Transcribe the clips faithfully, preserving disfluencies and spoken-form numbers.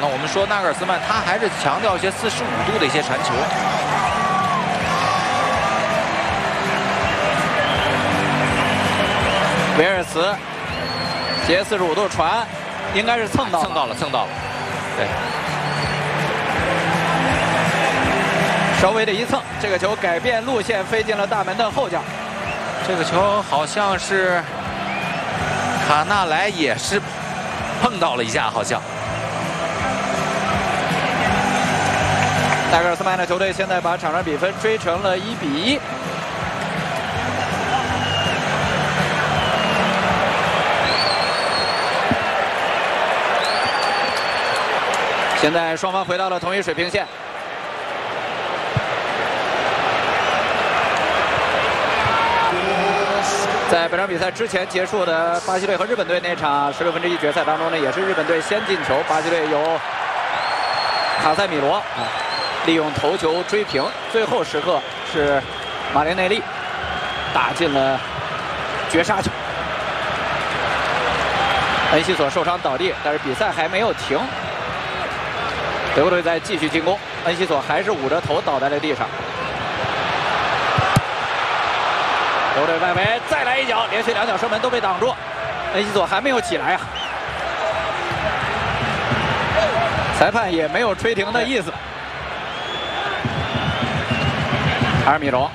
呢，我们说纳格尔斯曼他还是强调一些四十五度的一些传球。 维尔茨斜四十五度传，应该是蹭到了， 蹭到了，蹭到了，对。 稍微的一蹭，这个球改变路线飞进了大门的后角。 这个球好像是卡纳莱也是碰到了一下，好像。 纳格尔斯曼的球队现在把场上比分追成了一比一。现在双方回到了同一水平线。 在本场比赛之前结束的巴西队和日本队那场十六分之一决赛当中呢，也是日本队先进球，巴西队由卡塞米罗啊利用头球追平，最后时刻是马林内利打进了绝杀球。恩西索受伤倒地，但是比赛还没有停，德国队在继续进攻，恩西索还是捂着头倒在了地上。 球队外围再来一脚，连续两脚射门都被挡住，恩西索还没有起来啊！裁判也没有吹停的意思。阿尔米隆，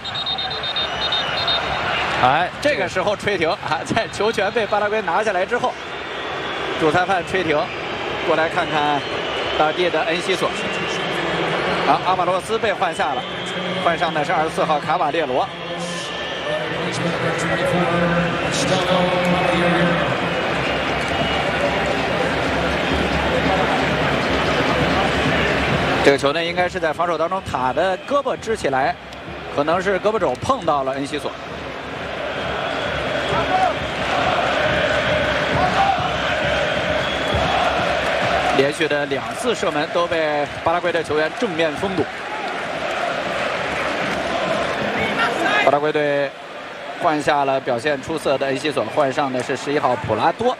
哎，这个时候吹停啊，在球权被巴拉圭拿下来之后，主裁判吹停，过来看看当地的恩西索。啊，阿马洛斯被换下了，换上的是二十四号卡瓦列罗。 这个球呢，应该是在防守当中，塔的胳膊支起来，可能是胳膊肘碰到了恩西索。连续的两次射门都被巴拉圭的球员正面封堵。巴拉圭队 换下了表现出色的恩西索，换上的是十一号普拉多。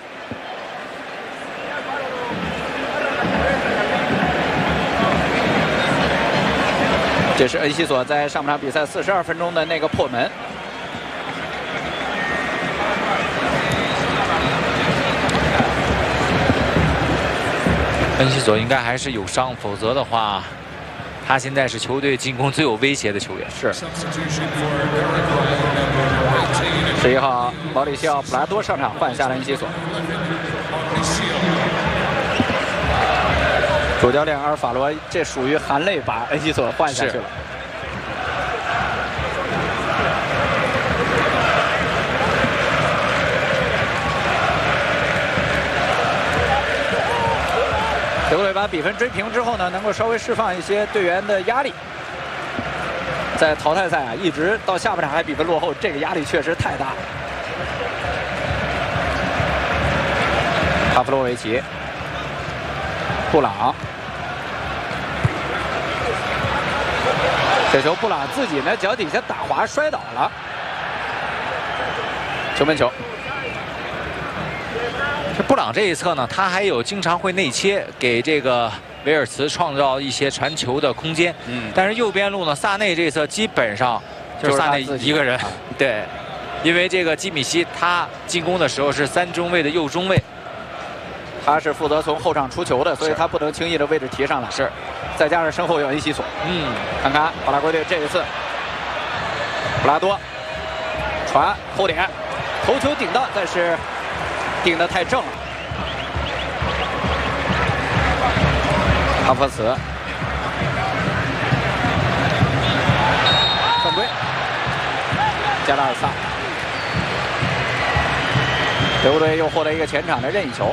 这是恩西索在上半场比赛四十二分钟的那个破门。 恩西索应该还是有伤，否则的话，他现在是球队进攻最有威胁的球员。 是。 十一号毛里西奥·普拉多上场换下了恩西索，主教练阿尔法罗这属于含泪把恩西索换下去了。德国队把比分追平之后呢，能够稍微释放一些队员的压力。 在淘汰赛啊，一直到下半场还比分落后，这个压力确实太大了。帕夫洛维奇、布朗，这球布朗自己呢脚底下打滑摔倒了，球门球。 这布朗这一侧呢，他还有经常会内切，给这个 维尔茨创造一些传球的空间，嗯，但是右边路呢，萨内这一侧基本上就是萨内一个人，对，因为这个基米希他进攻的时候是三中卫的右中卫， 他是负责从后场出球的，所以他不能轻易的位置提上来。 是， 再加上身后有恩西索， 嗯， 看看巴拉圭队这一次，普拉多传后点，头球顶到，但是顶得太正了。 哈弗茨，犯规，加拉尔萨，德国队又获得一个前场的任意球。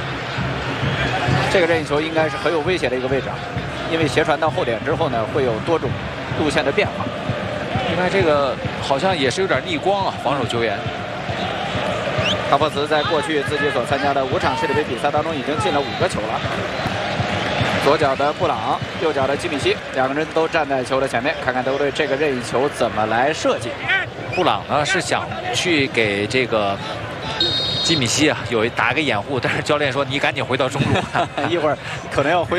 这个任意球应该是很有威胁的一个位置，因为斜传到后点之后呢，会有多种路线的变化。 另外，这个好像也是有点逆光啊，防守球员。 哈弗茨在过去自己所参加的五场世界杯比赛当中，已经进了五个球了。 左脚的布朗，右脚的基米希，两个人都站在球的前面，看看德国队这个任意球怎么来设计。 布朗呢是想去给这个基米希啊有打个掩护，但是教练说你赶紧回到中路， 一会儿可能要回。